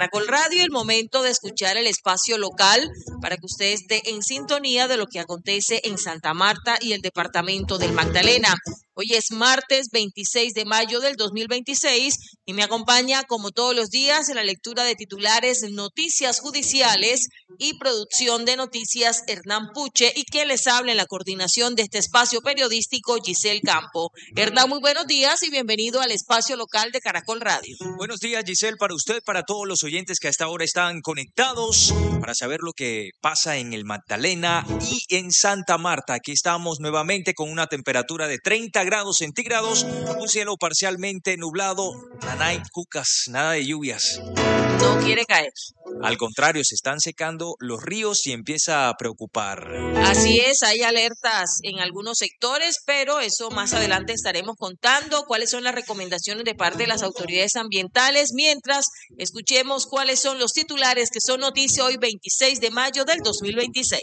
Caracol Radio, el momento de escuchar el espacio local para que usted esté en sintonía de lo que acontece en Santa Marta y el departamento del Magdalena. Hoy es martes 26 de mayo del 2026 y me acompaña como todos los días en la lectura de titulares, noticias judiciales y producción de noticias Hernán Puche, y quien les habla en la coordinación de este espacio periodístico, Giselle Campo. Hernán, muy buenos días y bienvenido al espacio local de Caracol Radio. Buenos días, Giselle, para usted, para todos los oyentes que hasta ahora están conectados para saber lo que pasa en el Magdalena y en Santa Marta. Aquí estamos nuevamente con una temperatura de 30 grados centígrados, un cielo parcialmente nublado, nada de lluvias. No quiere caer. Al contrario, se están secando los ríos y empieza a preocupar. Así es, hay alertas en algunos sectores, pero eso más adelante estaremos contando cuáles son las recomendaciones de parte de las autoridades ambientales, mientras escuchemos cuáles son los titulares que son noticia hoy 26 de mayo del 2026.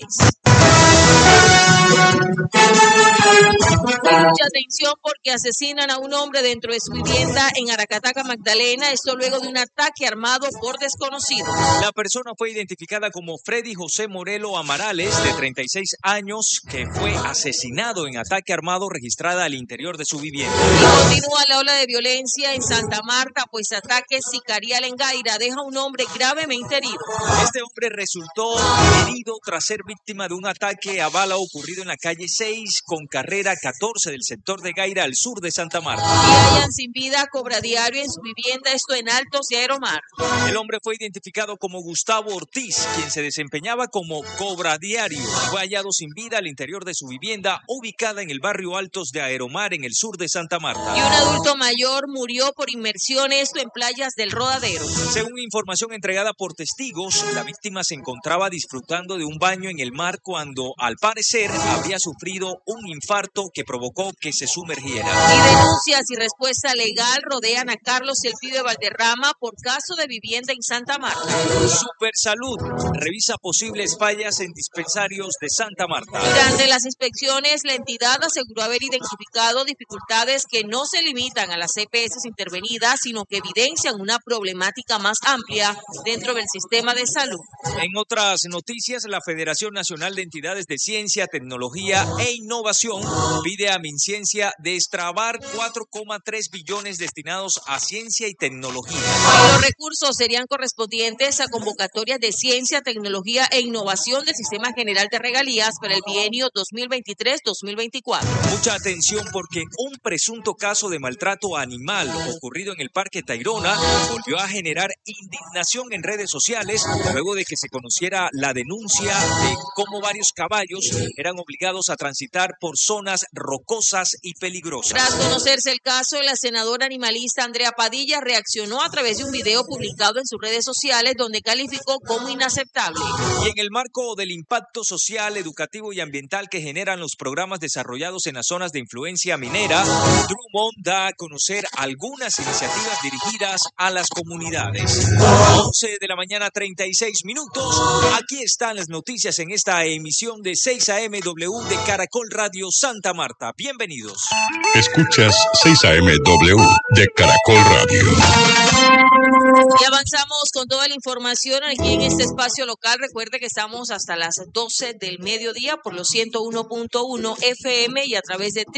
Mucha atención porque asesinan a un hombre dentro de su vivienda en Aracataca, Magdalena, esto luego de un ataque armado por desconocidos. La persona fue identificada como Freddy José Morelo Amarales, de 36 años, que fue asesinado en ataque armado registrada al interior de su vivienda. Y continúa la ola de violencia en Santa Marta, pues ataque sicarial en Gaira deja a un hombre gravemente herido. Este hombre resultó herido tras ser víctima de un ataque a bala ocurrido en la calle 6 con carrera 14 del sector de Gaira al sur de Santa Marta. Y hallan sin vida cobra diario en su vivienda, esto en Altos de Aeromar. El hombre fue identificado como Gustavo Ortiz, quien se desempeñaba como cobra diario. Fue hallado sin vida al interior de su vivienda, ubicada en el barrio Altos de Aeromar, en el sur de Santa Marta. Y un adulto mayor murió por inmersión, esto en playas del Rodadero. Según información entregada por testigos, la víctima se encontraba disfrutando de un baño en el mar cuando, al parecer, había sufrido un infarto que provocó que se sumergiera. Y denuncias y respuesta legal rodean a Carlos El Pibe Valderrama por caso de vivienda en Santa Marta. Supersalud revisa posibles fallas en dispensarios de Santa Marta. Durante las inspecciones, la entidad aseguró haber identificado dificultades que no se limitan a las EPS intervenidas, sino que evidencian una problemática más amplia dentro del sistema de salud. En otras noticias, la Federación Nacional de Entidades de Ciencia, Tecnología e Innovación pide a MinCiencia destrabar 4,3 billones destinados a ciencia y tecnología. Los recursos serían correspondientes a convocatorias de ciencia, tecnología e innovación del Sistema General de Regalías para el bienio 2023-2024. Mucha atención porque un presunto caso de maltrato animal ocurrido en el Parque Tayrona volvió a generar indignación en redes sociales luego de que se conociera la denuncia de cómo varios caballos eran obligados a transitar por zonas rocosas y peligrosas. Tras conocerse el caso, la senadora animalista Andrea Padilla reaccionó a través de un video publicado en sus redes sociales donde calificó como inaceptable. Y en el marco del impacto social, educativo y ambiental que generan los programas desarrollados en las zonas de influencia minera, Drummond da a conocer algunas iniciativas dirigidas a las comunidades. 11 de la mañana, 36 minutos. Aquí están las noticias en esta emisión de 6 AM W de Caracol Radio Santa Marta. Bienvenidos. Escuchas 6 AM W de Caracol Radio. Y avanzamos con toda la información aquí en este espacio local. Recuerde que estamos hasta las 12 del mediodía por los 101.1 FM y a través de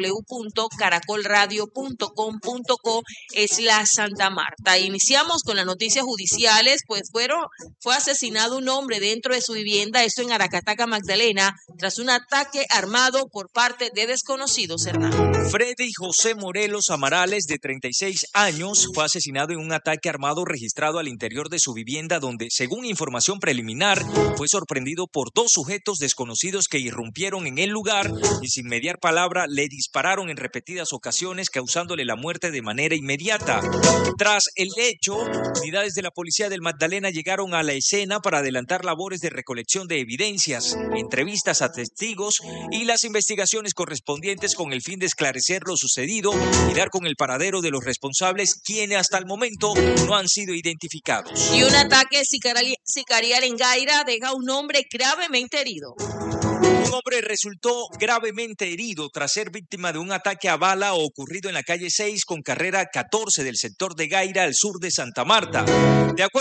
www.caracolradio.com.co/Santa Marta. Iniciamos con las noticias judiciales, pues fue asesinado un hombre dentro de su vivienda, esto en Aracataca, Magdalena, tras un ataque armado por parte de desconocidos, Hernán. Freddy José Morelos Amarales, de 36 años, fue asesinado en un ataque armado registrado al interior de su vivienda, donde, según información preliminar, fue sorprendido por dos sujetos desconocidos que irrumpieron en el lugar y sin mediar palabra le dispararon en repetidas ocasiones, causándole la muerte de manera inmediata. Tras el hecho, unidades de la policía del Magdalena llegaron a la escena para adelantar labores de recolección de evidencias, entrevistas a testigos y las investigaciones correspondientes con el fin de esclarecer lo sucedido y dar con el paradero de los responsables, quienes hasta el momento no han sido identificados. Y un ataque sicarial en Gaira deja a un hombre gravemente herido. Un hombre resultó gravemente herido tras ser víctima de un ataque a bala ocurrido en la calle 6 con carrera 14 del sector de Gaira al sur de Santa Marta. De acuerdo